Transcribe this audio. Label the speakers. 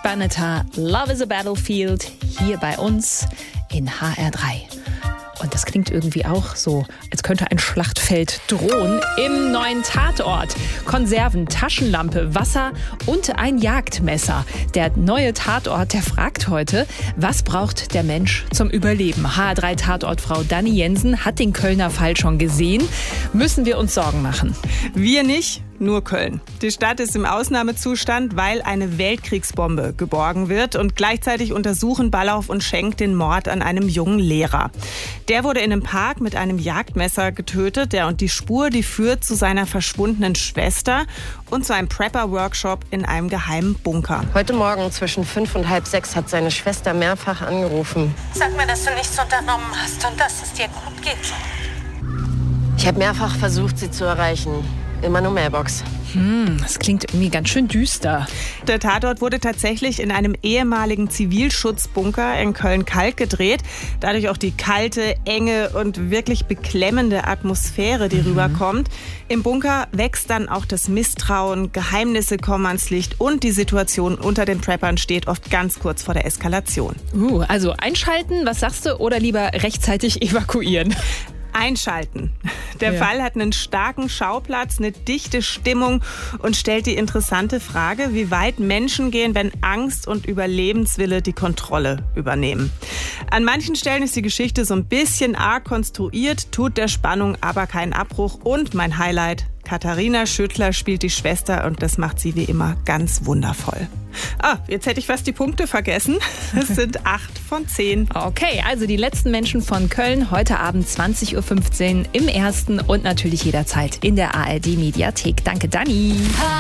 Speaker 1: Banneter, Love is a Battlefield, hier bei uns in HR3. Und das klingt irgendwie auch so, als könnte ein Schlachtfeld drohen. Im neuen Tatort. Konserven, Taschenlampe, Wasser und ein Jagdmesser. Der neue Tatort, der fragt heute, was braucht der Mensch zum Überleben? HR3-Tatortfrau Dani Jensen hat den Kölner Fall schon gesehen. Müssen wir uns Sorgen machen?
Speaker 2: Wir nicht. Nur Köln. Die Stadt ist im Ausnahmezustand, weil eine Weltkriegsbombe geborgen wird. Und gleichzeitig untersuchen Ballauf und Schenk den Mord an einem jungen Lehrer. Der wurde in einem Park mit einem Jagdmesser getötet. Und die Spur, die führt zu seiner verschwundenen Schwester und zu einem Prepper-Workshop in einem geheimen Bunker.
Speaker 3: Heute Morgen zwischen 5 und halb 6 hat seine Schwester mehrfach angerufen.
Speaker 4: Sag mir, dass du nichts unternommen hast und dass es dir gut geht.
Speaker 3: Ich habe mehrfach versucht, sie zu erreichen. Immer nur Mailbox.
Speaker 1: Das klingt irgendwie ganz schön düster.
Speaker 2: Der Tatort wurde tatsächlich in einem ehemaligen Zivilschutzbunker in Köln-Kalk gedreht. Dadurch auch die kalte, enge und wirklich beklemmende Atmosphäre, die rüberkommt. Im Bunker wächst dann auch das Misstrauen, Geheimnisse kommen ans Licht und die Situation unter den Preppern steht oft ganz kurz vor der Eskalation.
Speaker 1: Also einschalten, was sagst du, oder lieber rechtzeitig evakuieren?
Speaker 2: Einschalten. Der Fall hat einen starken Schauplatz, eine dichte Stimmung und stellt die interessante Frage, wie weit Menschen gehen, wenn Angst und Überlebenswille die Kontrolle übernehmen. An manchen Stellen ist die Geschichte so ein bisschen arg konstruiert, tut der Spannung aber keinen Abbruch. Und mein Highlight, Katharina Schüttler spielt die Schwester und das macht sie wie immer ganz wundervoll. Jetzt hätte ich fast die Punkte vergessen. Es sind 8 von 10.
Speaker 1: Okay, also die letzten Menschen von Köln heute Abend 20.15 Uhr im Ersten und natürlich jederzeit in der ARD-Mediathek. Danke, Dani.